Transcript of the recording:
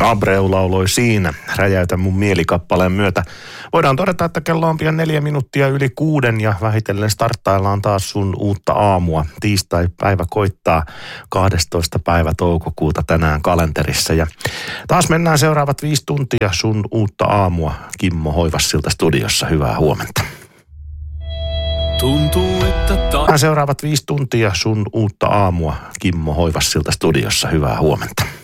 Abreu lauloi Siinä, Räjäytä mun mielikappaleen myötä. Voidaan todeta, että kello on pian 4 minuuttia yli 6 ja vähitellen starttaillaan taas sun uutta aamua. Tiistai-päivä koittaa 12. päivä toukokuuta tänään kalenterissa. Ja taas mennään seuraavat 5 tuntia sun uutta aamua. Kimmo Hoivassilta studiossa, hyvää huomenta. Tuntuu, että seuraavat 5 tuntia sun uutta aamua. Kimmo Hoivassilta studiossa, hyvää huomenta.